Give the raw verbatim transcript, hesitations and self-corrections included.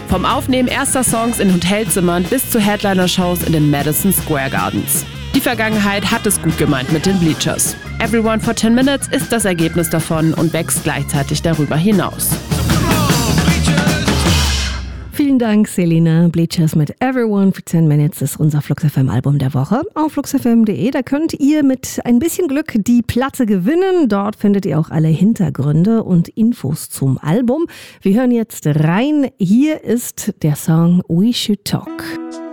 Vom Aufnehmen erster Songs in Hotelzimmern bis zu Headliner-Shows in den Madison Square Gardens. Die Vergangenheit hat es gut gemeint mit den Bleachers. Everyone for ten minutes ist das Ergebnis davon und wächst gleichzeitig darüber hinaus. Vielen Dank, Selina. Bleachers mit Everyone for ten minutes ist unser Flux F M Album der Woche. Auf flux f m punkt d e, da könnt ihr mit ein bisschen Glück die Platte gewinnen. Dort findet ihr auch alle Hintergründe und Infos zum Album. Wir hören jetzt rein. Hier ist der Song We Should Talk.